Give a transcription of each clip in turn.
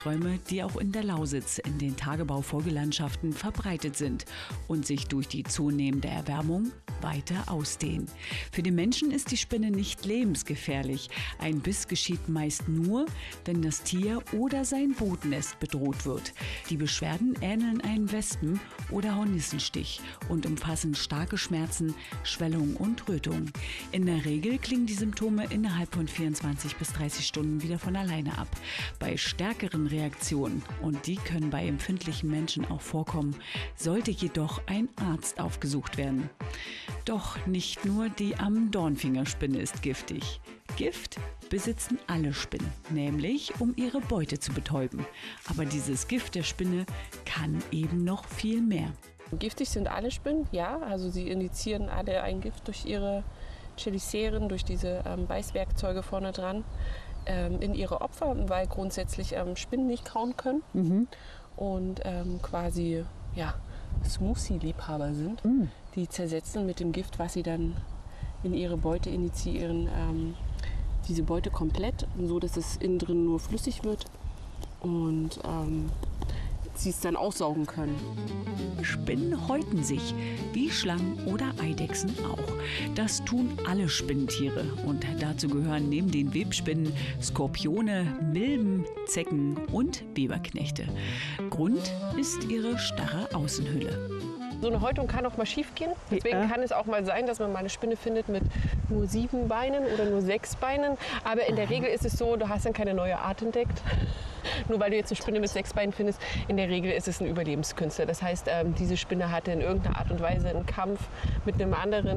Räume, die auch in der Lausitz in den Tagebaufolgelandschaften verbreitet sind und sich durch die zunehmende Erwärmung weiter ausdehnen. Für den Menschen ist die Spinne nicht lebensgefährlich. Ein Biss geschieht meist nur, wenn das Tier oder sein Brutnest bedroht wird. Die Beschwerden ähneln einem Wespen- oder Hornissenstich und umfassen starke Schmerzen, Schwellung und Rötung. In der Regel klingen die Symptome innerhalb von 24 bis 30 Stunden wieder von alleine ab. Bei stärkeren Reaktionen, und die können bei empfindlichen Menschen auch vorkommen, sollte jedoch ein Arzt aufgesucht werden. Doch nicht nur die Am-Dornfingerspinne ist giftig. Gift besitzen alle Spinnen, nämlich um ihre Beute zu betäuben. Aber dieses Gift der Spinne kann eben noch viel mehr. Giftig sind alle Spinnen, ja. Also sie injizieren alle ein Gift durch ihre Cheliceren, durch diese Beißwerkzeuge vorne dran, in ihre Opfer, weil grundsätzlich Spinnen nicht kauen können und quasi Smoothie-Liebhaber sind. Die zersetzen mit dem Gift, was sie dann in ihre Beute injizieren, diese Beute komplett, so dass es innen drin nur flüssig wird und sie es dann aussaugen können. Spinnen häuten sich, wie Schlangen oder Eidechsen auch. Das tun alle Spinnentiere und dazu gehören neben den Webspinnen Skorpione, Milben, Zecken und Weberknechte. Grund ist ihre starre Außenhülle. So eine Häutung kann auch mal schief gehen. Deswegen kann es auch mal sein, dass man mal eine Spinne findet mit nur 7 Beinen oder nur 6 Beinen. Aber in der Regel ist es so, du hast dann keine neue Art entdeckt. Nur weil du jetzt eine Spinne mit 6 Beinen findest, in der Regel ist es ein Überlebenskünstler. Das heißt, diese Spinne hatte in irgendeiner Art und Weise einen Kampf mit einer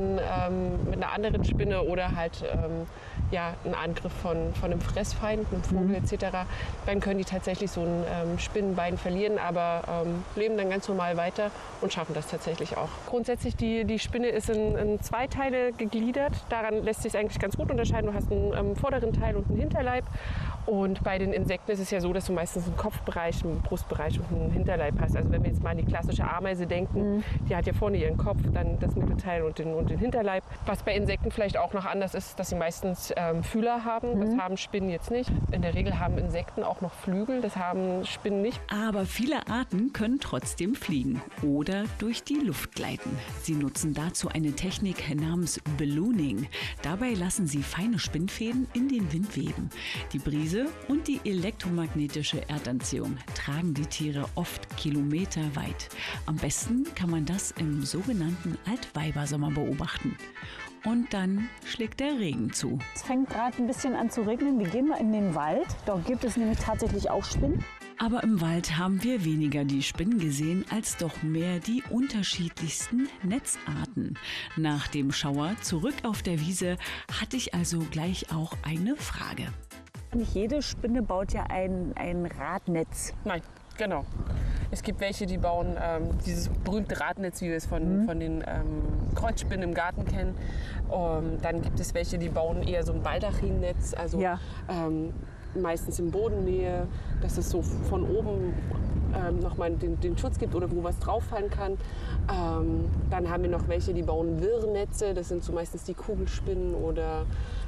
anderen Spinne oder halt einen Angriff von einem Fressfeind, einem Vogel etc. Dann können die tatsächlich so ein Spinnenbein verlieren, aber leben dann ganz normal weiter und schaffen das tatsächlich auch. Grundsätzlich die Spinne ist in 2 Teile gegliedert. Daran lässt sich es eigentlich ganz gut unterscheiden. Du hast einen vorderen Teil und einen Hinterleib. Und bei den Insekten ist es ja so, dass du meistens einen Kopfbereich, einen Brustbereich und einen Hinterleib hast. Also wenn wir jetzt mal an die klassische Ameise denken, die hat ja vorne ihren Kopf, dann das Mittelteil und den Hinterleib. Was bei Insekten vielleicht auch noch anders ist, dass sie meistens Fühler haben. Das haben Spinnen jetzt nicht. In der Regel haben Insekten auch noch Flügel, das haben Spinnen nicht. Aber viele Arten können trotzdem fliegen oder durch die Luft gleiten. Sie nutzen dazu eine Technik namens Ballooning. Dabei lassen sie feine Spinnfäden in den Wind weben. Die Brise und die elektromagnetische Erdanziehung tragen die Tiere oft kilometerweit. Am besten kann man das im sogenannten Altweibersommer beobachten. Und dann schlägt der Regen zu. Es fängt gerade ein bisschen an zu regnen. Wir gehen mal in den Wald. Dort gibt es nämlich tatsächlich auch Spinnen. Aber im Wald haben wir weniger die Spinnen gesehen, als doch mehr die unterschiedlichsten Netzarten. Nach dem Schauer zurück auf der Wiese hatte ich also gleich auch eine Frage. Nicht jede Spinne baut ja ein Radnetz. Nein, genau. Es gibt welche, die bauen dieses berühmte Radnetz, wie wir es von den Kreuzspinnen im Garten kennen. Dann gibt es welche, die bauen eher so ein Baldachin-Netz, also meistens in Bodennähe, dass es so von oben nochmal den Schutz gibt oder wo was drauffallen kann. Dann haben wir noch welche, die bauen Wirrnetze, das sind so meistens die Kugelspinnen oder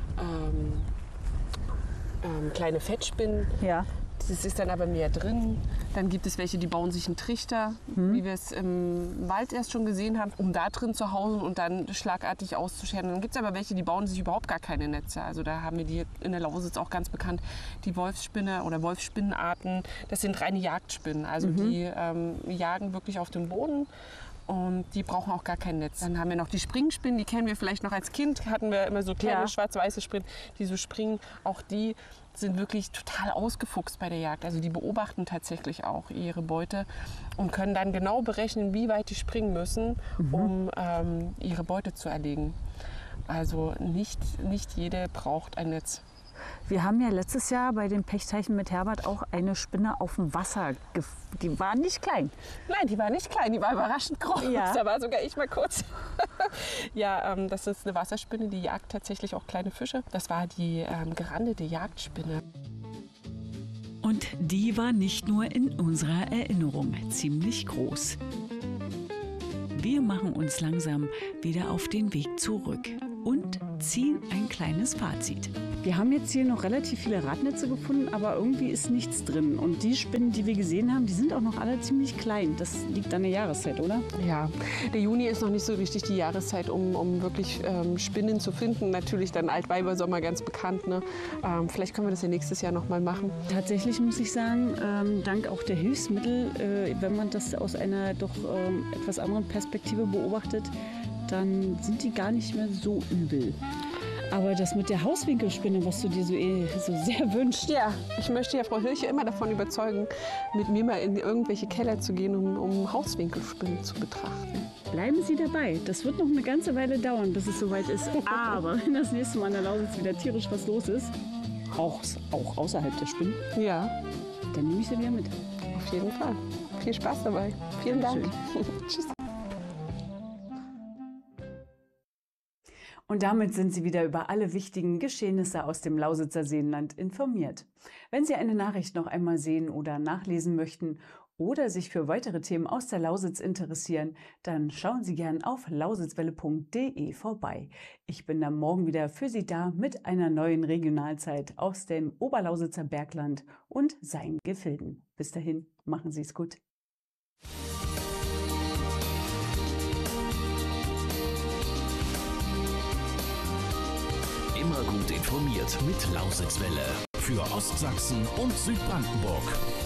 kleine Fettspinnen. Ja. Das ist dann aber mehr drin. Dann gibt es welche, die bauen sich einen Trichter, wie wir es im Wald erst schon gesehen haben, um da drin zu hausen und dann schlagartig auszuscheren. Dann gibt es aber welche, die bauen sich überhaupt gar keine Netze. Also da haben wir die in der Lausitz auch ganz bekannt, die Wolfsspinne oder Wolfsspinnenarten. Das sind reine Jagdspinnen. Also die jagen wirklich auf dem Boden. Und die brauchen auch gar kein Netz. Dann haben wir noch die Springspinnen, die kennen wir vielleicht noch als Kind. Hatten wir immer so kleine schwarz-weiße Spinnen, die so springen. Auch die sind wirklich total ausgefuchst bei der Jagd. Also die beobachten tatsächlich auch ihre Beute und können dann genau berechnen, wie weit die springen müssen, um ihre Beute zu erlegen. Also nicht jede braucht ein Netz. Wir haben ja letztes Jahr bei den Pechzeichen mit Herbert auch eine Spinne auf dem Wasser. Die war nicht klein. Nein, die war nicht klein, die war überraschend groß. Ja. Da war sogar ich mal kurz. Das ist eine Wasserspinne, die jagt tatsächlich auch kleine Fische. Das war die gerandete Jagdspinne. Und die war nicht nur in unserer Erinnerung ziemlich groß. Wir machen uns langsam wieder auf den Weg zurück und ziehen ein kleines Fazit. Wir haben jetzt hier noch relativ viele Radnetze gefunden, aber irgendwie ist nichts drin. Und die Spinnen, die wir gesehen haben, die sind auch noch alle ziemlich klein. Das liegt an der Jahreszeit, oder? Ja, der Juni ist noch nicht so richtig die Jahreszeit, um wirklich Spinnen zu finden. Natürlich dann Altweibersommer ganz bekannt. Ne? Vielleicht können wir das ja nächstes Jahr noch mal machen. Tatsächlich muss ich sagen, dank auch der Hilfsmittel, wenn man das aus einer doch etwas anderen Perspektive beobachtet, dann sind die gar nicht mehr so übel. Aber das mit der Hauswinkelspinne, was du dir so sehr wünschst. Ja, ich möchte ja Frau Hilche immer davon überzeugen, mit mir mal in irgendwelche Keller zu gehen, um Hauswinkelspinnen zu betrachten. Bleiben Sie dabei. Das wird noch eine ganze Weile dauern, bis es soweit ist. Aber wenn das nächste Mal an der Lausitz wieder tierisch was los ist, auch außerhalb der Spinnen, ja, dann nehme ich sie wieder mit. Auf jeden Fall. Viel Spaß dabei. Vielen Dank. Tschüss. Und damit sind Sie wieder über alle wichtigen Geschehnisse aus dem Lausitzer Seenland informiert. Wenn Sie eine Nachricht noch einmal sehen oder nachlesen möchten oder sich für weitere Themen aus der Lausitz interessieren, dann schauen Sie gern auf lausitzwelle.de vorbei. Ich bin dann morgen wieder für Sie da mit einer neuen Regionalzeit aus dem Oberlausitzer Bergland und seinen Gefilden. Bis dahin, machen Sie es gut. Immer gut informiert mit Lausitzwelle für Ostsachsen und Südbrandenburg.